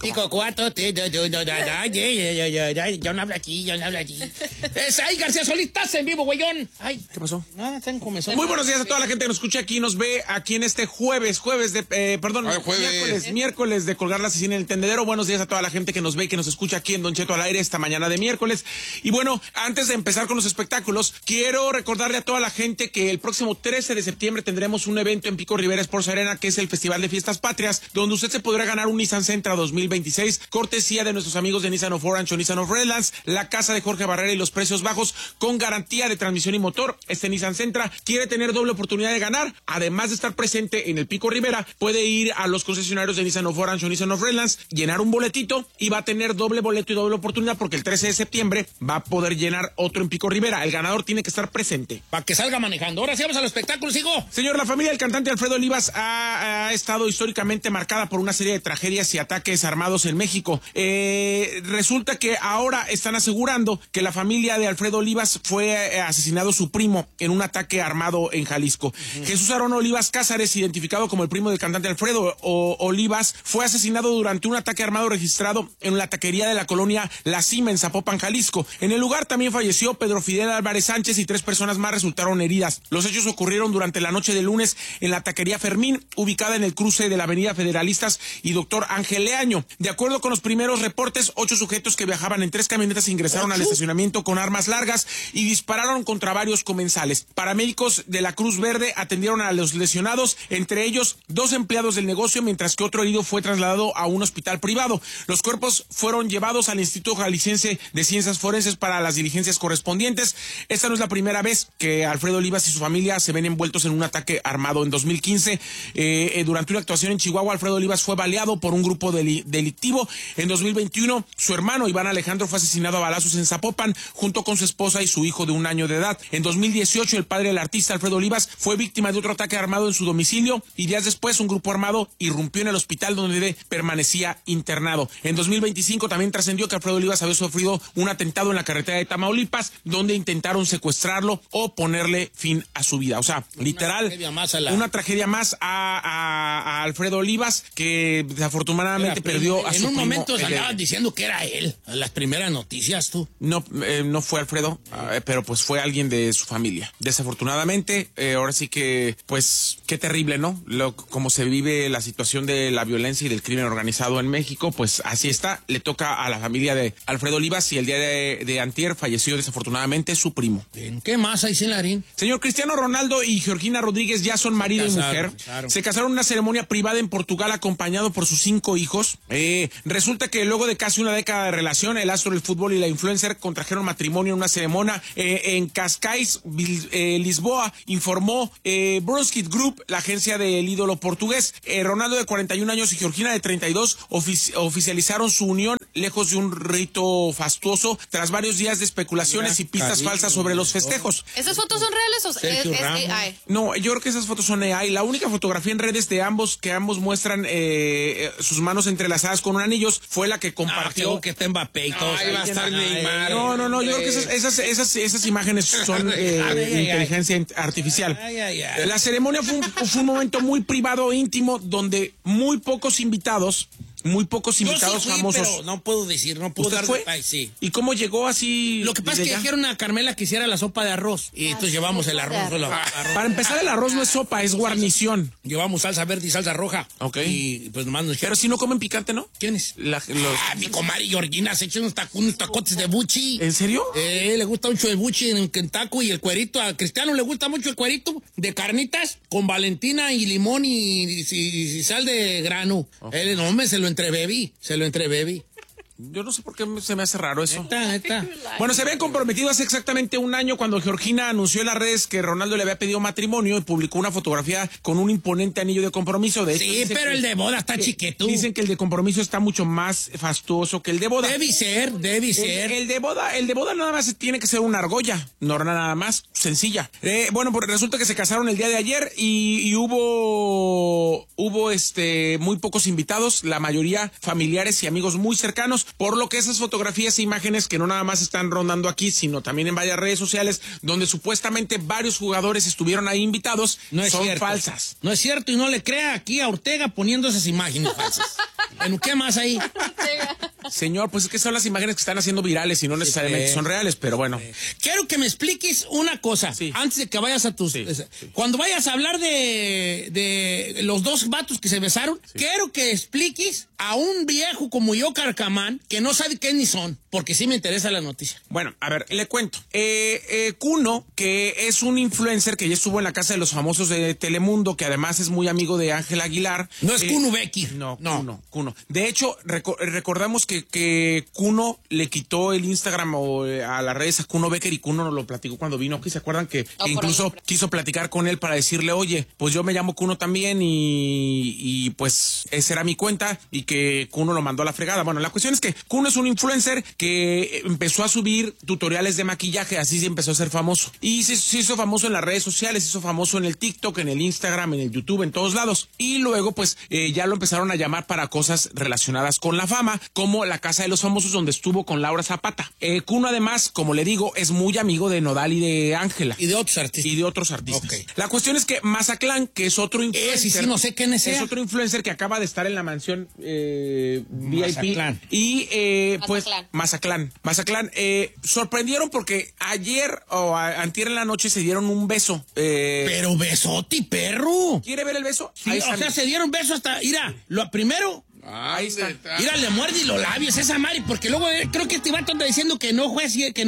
Tico, cuatro, yo no hablo aquí, Ay, García Solís, estás en vivo, güeyón. Ay, ¿qué pasó? Nada, tengo comezón. Muy buenos días a toda la gente que nos escucha aquí, nos ve aquí en este miércoles de colgar la asesina en el tendedero. Buenos días a toda la gente que nos ve y que nos escucha aquí en Don Cheto al aire esta mañana de miércoles. Y bueno, antes de empezar con los espectáculos, quiero recordarle a toda la gente que el próximo 13 de septiembre tendremos un evento en Pico Rivera Sports Arena, que es el Festival de Fiestas Patrias, donde usted se podrá ganar un Nissan Sentra 2026, cortesía de nuestros amigos de Nissan of Orange o Nissan of Redlands, la casa de Jorge Barrera y los precios bajos con garantía de transmisión y motor. Este Nissan Sentra quiere tener doble oportunidad de ganar. Además de estar presente en el Pico Rivera, puede ir a los concesionarios de Nissan of Orange o Nissan of Redlands, llenar un boletito y va a tener doble boleto y doble oportunidad, porque el 13 de septiembre va a poder llenar otro en Pico Rivera. El ganador tiene que estar presente. Para que salga manejando. Ahora sí vamos al espectáculo, sigo. Señor, la familia del cantante Alfredo Olivas ha estado históricamente marcada por una serie de tragedias y ataques armados en México. Resulta que ahora están asegurando que la familia de Alfredo Olivas fue asesinado su primo en un ataque armado en Jalisco. Jesús Aarón Olivas Cázares, identificado como el primo del cantante Alfredo Olivas, fue asesinado durante un ataque armado registrado en la taquería de la colonia La Cima en Zapopan, Jalisco. En el lugar también falleció Pedro Fidel Álvarez Sánchez y 3 personas más resultaron heridas. Los hechos ocurrieron durante la noche de lunes en la taquería Fermín, ubicada en el cruce de la avenida Federalistas y Doctor Ángel Leaño. De acuerdo con los primeros reportes, 8 sujetos que viajaban en 3 camionetas ingresaron al estacionamiento con armas largas y dispararon contra varios comensales. Paramédicos de la Cruz Verde atendieron a los lesionados, entre ellos 2 empleados del negocio, mientras que otro herido fue trasladado a un hospital privado. Los cuerpos fueron llevados al Instituto Jalisciense de Ciencias Forenses para las diligencias correspondientes. Esta no es la primera vez que Alfredo Olivas y su familia se ven envueltos en un ataque armado. En 2015, durante una actuación en Chihuahua, Alfredo Olivas fue baleado por un grupo delictivo. En 2021, su hermano Iván Alejandro fue asesinado a balazos en Zapopan, junto con su esposa y su hijo de 1 año de edad. En 2018, el padre del artista Alfredo Olivas fue víctima de otro ataque armado en su domicilio y días después un grupo armado irrumpió en el hospital donde permanecía internado. En 2025 también trascendió que Alfredo Olivas había sufrido un atentado en la carretera de Tamaulipas, donde intentaron secuestrarlo o ponerle fin a su vida. O sea, literal, una tragedia más a Alfredo Olivas, que desafortunadamente perdió a su primo. En un momento andaban diciendo que era él, en las primeras noticias, tú. No fue Alfredo, pero pues fue alguien de su familia. Desafortunadamente, ahora sí que, pues, qué terrible, ¿no? Como se vive la situación de la violencia y del crimen organizado en México, pues así está. Le toca a la familia de Alfredo Olivas y el día de antier falleció desafortunadamente su primo. ¿Qué más hay, Larín? Señor, Cristiano Ronaldo y Georgina Rodríguez ya son marido y mujer. Se casaron en una ceremonia privada en Portugal acompañado por sus 5 hijos. Resulta que luego de casi una década de relación, el astro del fútbol y la influencer contrajeron matrimonio en una ceremonia en Cascais, Lisboa, informó Broskit Group, la agencia del ídolo portugués. Ronaldo, de 41 años, y Georgina, de 32, oficializaron su unión lejos de un rito fastuoso tras varios días de especulaciones y pistas falsas sobre los festejos. ¿Esas fotos son reales o es AI? No, yo creo que esas fotos son AI. La única fotografía en redes de ambos muestran sus manos entrelazadas con anillos fue la que compartió. Que está Mbappé y todo. Ahí va a estar Neymar. No, yo creo que esas imágenes son inteligencia artificial. La ceremonia fue un momento muy privado e íntimo, donde muy pocos invitados famosos. Pero no puedo decir, no puedo ¿Usted dar fue? detalles, sí. ¿Y cómo llegó así? Lo que pasa es que dijeron a Carmela que hiciera la sopa de arroz. Y entonces llevamos el arroz. Para empezar, el arroz no es sopa, es guarnición. Llevamos salsa verde y salsa roja. Ok. Y pues nomás nos dijeron. Pero si no comen picante, ¿no? ¿Quiénes? Mi Mi comadre Georgina se echó unos tacotes de buchi. ¿En serio? Le gusta mucho el buchi en Kentucky y el cuerito. A Cristiano le gusta mucho el cuerito de carnitas con Valentina y limón y sal de grano. Okay. Se lo entrebebí. Yo no sé por qué se me hace raro eso. Está. Bueno, se habían comprometido hace exactamente 1 año cuando Georgina anunció en las redes que Ronaldo le había pedido matrimonio y publicó una fotografía con un imponente anillo de compromiso. De sí, pero el de boda está chiquito. Dicen que el de compromiso está mucho más fastuoso que el de boda. Debe ser. El de boda nada más tiene que ser una argolla, no nada más, sencilla. Bueno, pues resulta que se casaron el día de ayer y hubo muy pocos invitados, la mayoría familiares y amigos muy cercanos. Por lo que esas fotografías e imágenes, que no nada más están rondando aquí, sino también en varias redes sociales, donde supuestamente varios jugadores estuvieron ahí invitados, son falsas. No es cierto, y no le crea aquí a Ortega poniendo esas imágenes falsas. Bueno, ¿qué más ahí? Señor, pues es que son las imágenes que están haciendo virales y no necesariamente son reales, pero bueno. Quiero que me expliques una cosa, antes de que vayas a tus... Cuando vayas a hablar de los dos vatos que se besaron, quiero que expliques a un viejo como yo, Carcamán, que no sabe qué ni son, porque sí me interesa la noticia. Bueno, a ver, le cuento. Kuno, que es un influencer que ya estuvo en la Casa de los Famosos de Telemundo, que además es muy amigo de Ángel Aguilar. No es Kuno Becky. No. Kuno. De hecho, recordamos que Kuno le quitó el Instagram a las redes a Kuno Becker y Kuno nos lo platicó cuando vino aquí. ¿Se acuerdan que incluso quiso platicar con él para decirle, oye, pues yo me llamo Kuno también y pues esa era mi cuenta y que Kuno lo mandó a la fregada? Bueno, la cuestión es que Kuno es un influencer que empezó a subir tutoriales de maquillaje, así se empezó a ser famoso. Y se hizo famoso en las redes sociales, se hizo famoso en el TikTok, en el Instagram, en el YouTube, en todos lados. Y luego, pues, ya lo empezaron a llamar para cosas relacionadas con la fama, como la Casa de los Famosos, donde estuvo con Laura Zapata. Kuno, además, como le digo, es muy amigo de Nodal y de Ángela. Y de otros artistas. Okay. La cuestión es que Mazatlán, que es otro influencer... sí, no sé quién es. Es otro influencer que acaba de estar en la mansión VIP. Mazatlán. Y, pues, Mazatlán, sorprendieron porque ayer o antier en la noche se dieron un beso. Pero besote, perro. ¿Quiere ver el beso? Sí, o sea, se dieron beso hasta... Mira, lo primero... Ahí está. Mira, le muerde los labios esa Mari, porque luego creo que este vato anda diciendo que nomás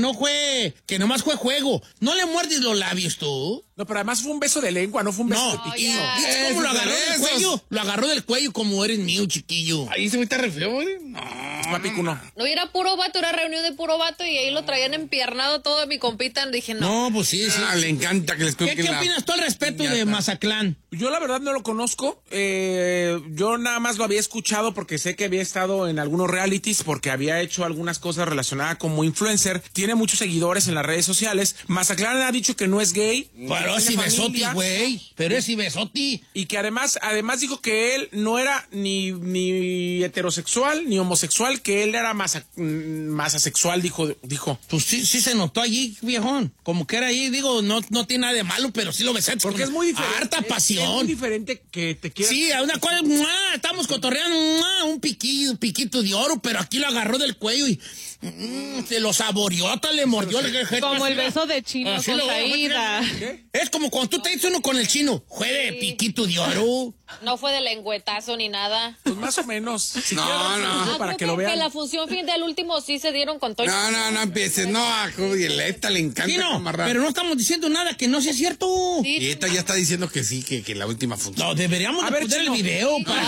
fue juego. ¿No le muerdes los labios tú? No, pero además fue un beso de lengua, no fue un beso de piquillo. ¿Viste cómo lo agarró del cuello? Lo agarró del cuello como eres mío, chiquillo. Ahí se me está re feo, güey. Papi, Kuno. No, era puro vato, era reunión de puro vato y ahí lo traían empiernado todo mi compita. Dije, no. No, pues sí. Le encanta que les ¿Qué opinas tú al respecto de Mazatlán? Yo la verdad no lo conozco. Yo nada más lo había escuchado porque sé que había estado en algunos realities, porque había hecho algunas cosas relacionadas como influencer. Tiene muchos seguidores en las redes sociales. Mazatlán ha dicho que no es gay. Pero es besoti, güey. Pero es besoti. Y que además dijo que él no era ni heterosexual ni homosexual, que él era más asexual, dijo. Pues sí se notó allí, viejón. Como que era ahí, digo, no tiene nada de malo, pero sí lo besé. Porque es muy diferente. Harta pasión. Es muy diferente que te quieras. Sí, a una cosa, estamos cotorreando, un piquito de oro, pero aquí lo agarró del cuello y se lo saboreó, hasta le mordió el como el beso de Chino con Saída. Es como cuando tú te dices uno con el chino, fue de piquito de oro. No fue de lengüetazo ni nada. Pues más o menos. Si no. Para que creo lo vean. Que la función fin del último sí se dieron con todo. No empieces. No, a esta le encanta. Sí, no, pero no estamos diciendo nada que no sea cierto. Sí, y esta ya está diciendo que sí, que la última función. No, deberíamos de poner el video para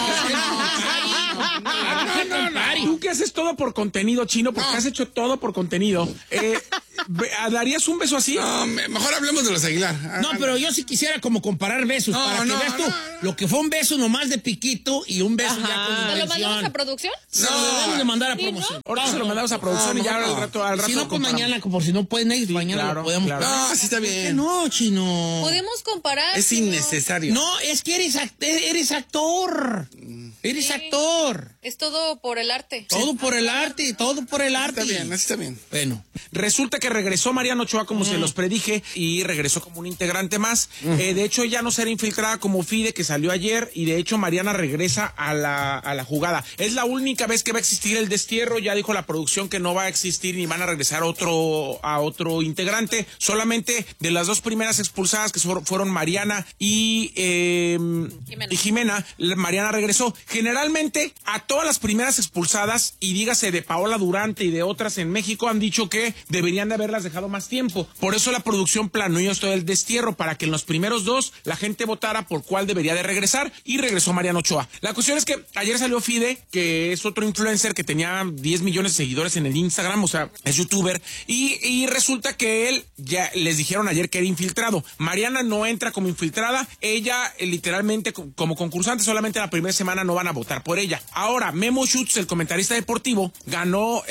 que Tú que haces todo por contenido, Chino, porque has hecho todo por contenido. ¿Darías un beso así? No, mejor hablemos de los Aguilar. No, pero yo sí quisiera como comparar besos, para que veas tú lo que fue un beso nomás de piquito y un beso ya con ¿Te lo mandamos intención. a producción? No, lo debemos de mandar a promoción. Ahora se lo mandamos a producción y ya al rato Si no, pues comparamos. mañana, por si no pueden ellos, mañana claro, lo podemos. claro. No, así está bien. No, Chino. Podemos comparar. Es innecesario. No, es que eres actor. Eres actor. Es todo por el arte. Todo por el arte, todo por el arte. Está bien, así está bien. Bueno. Resulta que regresó Mariana Ochoa, como se los predije, y regresó como un integrante más. De hecho, ya no será infiltrada como Fide, que salió ayer, y de hecho Mariana regresa a la jugada. Es la única vez que va a existir el destierro. Ya dijo la producción que no va a existir ni van a regresar a otro integrante. Solamente de las dos primeras expulsadas, que fueron Mariana y Jimena, Mariana regresó. Generalmente, a todas las primeras expulsadas, y dígase de Paola Durante y de otras en México, han dicho que deberían de haberlas dejado más tiempo. Por eso la producción planeó esto del destierro, para que en los primeros dos la gente votara por cuál debería de regresar, y regresó Mariana Ochoa. La cuestión es que ayer salió Fide, que es otro influencer que tenía 10 millones de seguidores en el Instagram, o sea, es youtuber, y resulta que él, ya les dijeron ayer que era infiltrado. Mariana no entra como infiltrada, ella literalmente como concursante, solamente la primera semana no van a votar por ella. Ahora, Memo Schutz, el comentarista deportivo, ganó,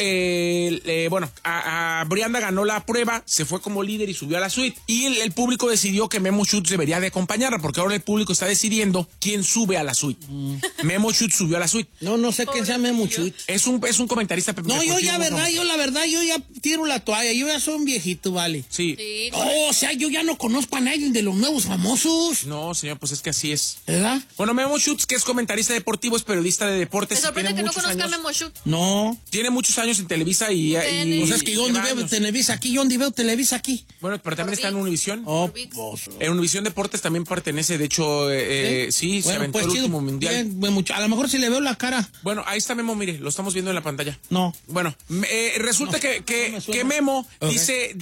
a Brianda ganó la prueba, se fue como líder y subió a la suite, y el público decidió que Memo Schutz debería de acompañarla, porque ahora el público está decidiendo quién sube a la suite. Memo Schutz subió a la suite. No sé quién sea Memo Schutz. Es un comentarista. No, yo ya tiro la toalla, yo ya soy un viejito, vale. Sí. O sea, yo ya no conozco a nadie de los nuevos famosos. No, señor, pues es que así es. ¿Verdad? Bueno, Memo Schutz, que es comentarista deportivo, es periodista de deportes. sorprende tiene que no muchos conozca a años. Memo Shoot. No. Tiene muchos años en Televisa y Pues es que yo donde veo Televisa aquí, yo donde veo Televisa aquí. Bueno, pero también está en Univisión. Oh, En Univisión Deportes también pertenece, de hecho, sí, se bueno, aventó pues el chido. último mundial. Bien, a lo mejor si le veo la cara. Bueno, ahí está Memo, mire, lo estamos viendo en la pantalla. No. Bueno, resulta No, no me que suena. Memo Ok.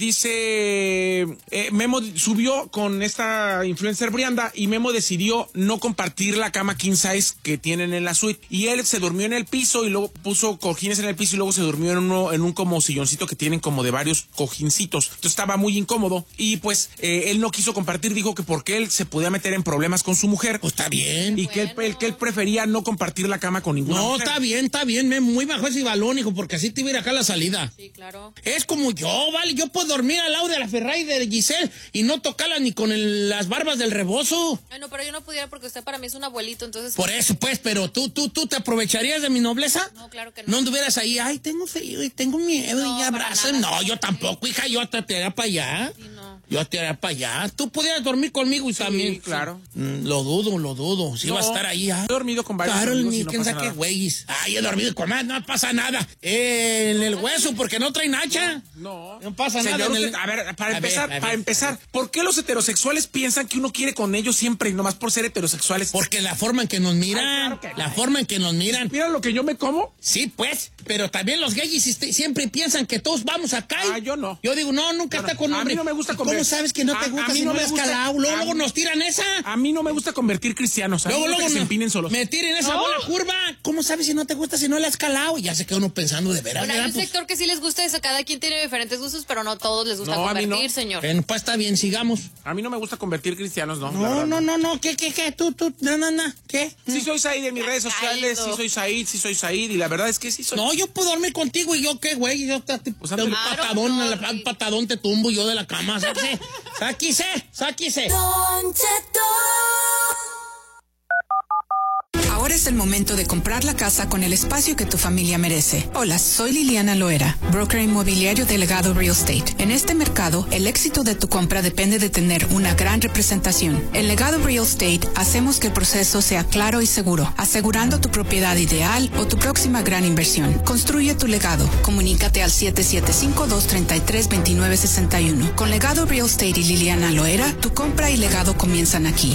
Memo subió con esta influencer Brianda y Memo decidió no compartir la cama king size que tienen en la suite. Y él se durmió en el piso y luego puso cojines en el piso y luego se durmió en un como silloncito que tienen como de varios cojincitos. Entonces estaba muy incómodo y pues él no quiso compartir, dijo que porque él se podía meter en problemas con su mujer. Pues está bien. Y que él prefería no compartir la cama con ninguna No, mujer. está bien, muy bajo ese balón, hijo, porque así te va a ir acá la salida. Sí, claro. Es como yo, vale, yo puedo dormir al lado de la Ferrari de Giselle y no tocarla ni con las barbas del rebozo. Ay, no, pero yo no pudiera porque usted para mí es un abuelito, entonces... Por eso, pues, pero tú te aprovecharías de mi nobleza. No, claro que no. No anduvieras ahí, ay, tengo frío y tengo miedo No, y abrazan. para nada. No, yo tampoco, hija, yo te haría para allá. Sí, no. Yo te haría para allá. Tú pudieras dormir conmigo y también. claro. Lo dudo. Si vas a estar ahí. He dormido con varios Carol, amigos y ni no quién pasa sabe qué nada. güeyes. Ay, he dormido con más, no pasa nada. En el hueso, porque no traen hacha. No pasa Señor, nada. usted, a ver, para A ver, empezar, ¿por qué los heterosexuales piensan que uno quiere con ellos siempre y nomás por ser heterosexuales? Porque la forma en que nos miran, Ay, claro que la no. forma en que nos miran. Mira lo que yo me como. Sí, pues, pero también los gays siempre piensan que todos vamos acá. Ah, yo no. Yo digo, no, nunca Yo no. está con A hombre. mí no me gusta ¿Y comer. ¿Cómo sabes que no te gusta a mí si no no me le has gusta. calado? Luego nos tiran esa. A mí no me gusta convertir cristianos. A mí me gusta que se empinen solos. me tiren esa bola curva. ¿Cómo sabes si no te gusta si no le has calado? Y ya se queda uno pensando de veras. Bueno, hay ¿verdad? un Pues, sector que sí les gusta eso, cada quien tiene diferentes gustos, pero no todos les gusta No, a mí convertir, no. señor. bueno, pues está bien, sigamos. A mí no me gusta convertir cristianos, no. la verdad, No. ¿Qué? Tú, no. ¿Qué? Sí soy Said en mis redes sociales, Caído. sí soy Said y la verdad es que sí soy. No, yo puedo dormir contigo y yo qué, güey. Yo te Pues un ándale. patadón, Claro, no, un patadón te tumbo yo de la cama. Sáquise. Ahora es el momento de comprar la casa con el espacio que tu familia merece. Hola, soy Liliana Loera, broker inmobiliario de Legado Real Estate. En este mercado, el éxito de tu compra depende de tener una gran representación. En Legado Real Estate, hacemos que el proceso sea claro y seguro, asegurando tu propiedad ideal o tu próxima gran inversión. Construye tu legado. Comunícate al 775-233-2961. Con Legado Real Estate y Liliana Loera, tu compra y legado comienzan aquí.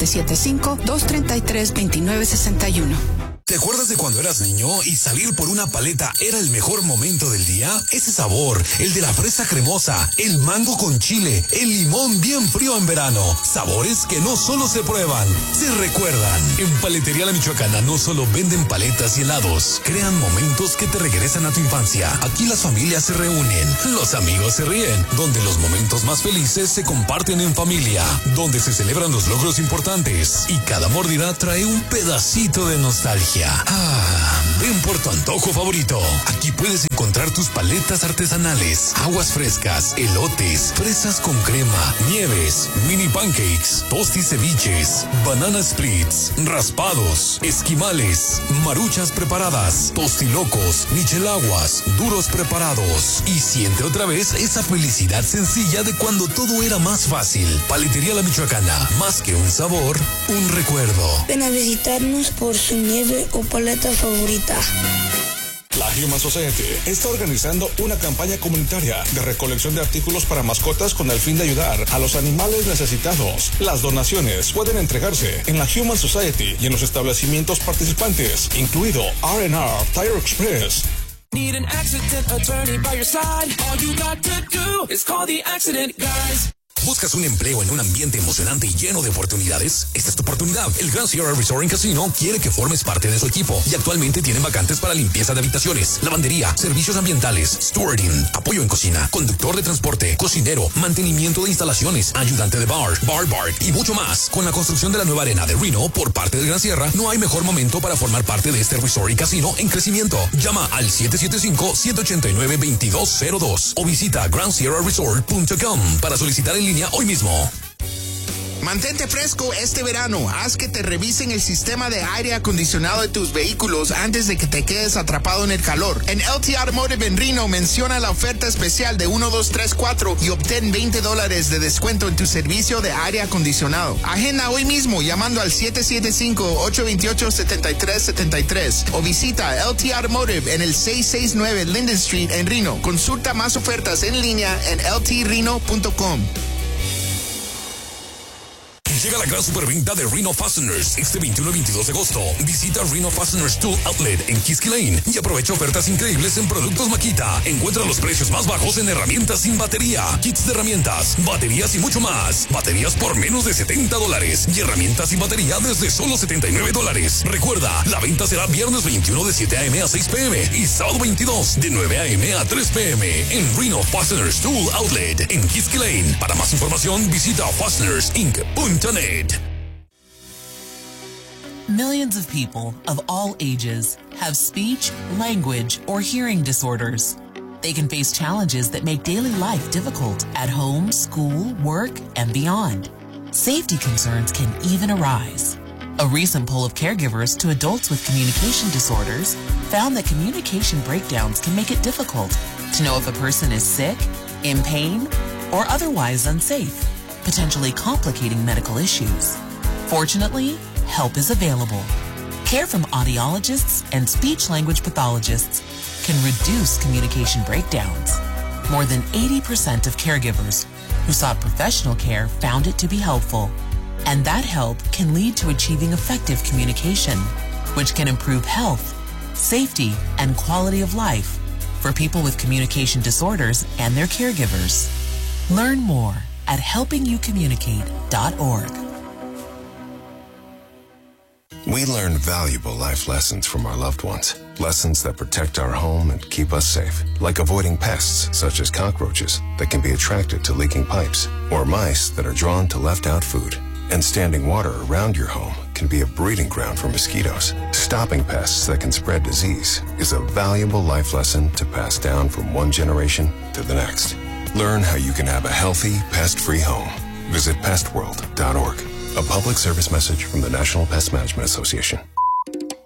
775-233-2961. ¿Te acuerdas de cuando eras niño y salir por una paleta era el mejor momento del día? Ese sabor, el de la fresa cremosa, el mango con chile, el limón bien frío en verano. Sabores que no solo se prueban, se recuerdan. En Paletería La Michoacana no solo venden paletas y helados, crean momentos que te regresan a tu infancia. Aquí las familias se reúnen, los amigos se ríen, donde los momentos más felices se comparten en familia, donde se celebran los logros importantes y cada mordida trae un pedacito de nostalgia. Ven por tu antojo favorito. Aquí puedes encontrar tus paletas artesanales, aguas frescas, elotes, fresas con crema, nieves, mini pancakes, tosti ceviches, banana splits, raspados, esquimales, maruchas preparadas, tostilocos, michelaguas, duros preparados. Y siente otra vez esa felicidad sencilla de cuando todo era más fácil. Paletería La Michoacana, más que un sabor, un recuerdo. Ven a visitarnos por su nieve o paleta favorita. La Human Society está organizando una campaña comunitaria de recolección de artículos para mascotas con el fin de ayudar a los animales necesitados. Las donaciones pueden entregarse en la Human Society y en los establecimientos participantes, incluido R&R Tire Express. Need an accident attorney by your side. All you got to do is call the accident guys. ¿Buscas un empleo en un ambiente emocionante y lleno de oportunidades? Esta es tu oportunidad. El Grand Sierra Resort and Casino quiere que formes parte de su equipo y actualmente tienen vacantes para limpieza de habitaciones, lavandería, servicios ambientales, stewarding, apoyo en cocina, conductor de transporte, cocinero, mantenimiento de instalaciones, ayudante de bar y mucho más. Con la construcción de la nueva arena de Reno por parte del Gran Sierra, no hay mejor momento para formar parte de este resort y casino en crecimiento. Llama al 775-189-2202 o visita grandsierraresort.com para solicitar en línea hoy mismo. Mantente fresco este verano. Haz que te revisen el sistema de aire acondicionado de tus vehículos antes de que te quedes atrapado en el calor. En LT Automotive en Reno menciona la oferta especial de 1, 2, 3, 4 y obtén $20 de descuento en tu servicio de aire acondicionado. Agenda hoy mismo llamando al 775-828-7373 o visita LT Automotive en el 669 Linden Street en Reno. Consulta más ofertas en línea en ltreno.com. Llega la gran superventa de Reno Fasteners este 21 y 22 de agosto. Visita Reno Fasteners Tool Outlet en Kiski Lane y aprovecha ofertas increíbles en productos Makita. Encuentra los precios más bajos en herramientas sin batería, kits de herramientas, baterías y mucho más. Baterías por menos de $70 y herramientas sin batería desde solo $79. Recuerda, la venta será viernes 21 de 7 a.m. a 6 p.m. y sábado 22 de 9 a.m. a 3 p.m. en Reno Fasteners Tool Outlet en Kiski Lane. Para más información visita fastenersinc.net. Millions of people of all ages have speech, language, or hearing disorders. They can face challenges that make daily life difficult at home, school, work, and beyond. Safety concerns can even arise. A recent poll of caregivers to adults with communication disorders found that communication breakdowns can make it difficult to know if a person is sick, in pain, or otherwise unsafe, potentially complicating medical issues. Fortunately, help is available. Care from audiologists and speech-language pathologists can reduce communication breakdowns. More than 80% of caregivers who sought professional care found it to be helpful. And that help can lead to achieving effective communication, which can improve health, safety, and quality of life for people with communication disorders and their caregivers. Learn more at helpingyoucommunicate.org. We learn valuable life lessons from our loved ones. Lessons that protect our home and keep us safe. Like avoiding pests, such as cockroaches, that can be attracted to leaking pipes, or mice that are drawn to left-out food. And standing water around your home can be a breeding ground for mosquitoes. Stopping pests that can spread disease is a valuable life lesson to pass down from one generation to the next. Learn how you can have a healthy, pest-free home. Visit pestworld.org. A public service message from the National Pest Management Association.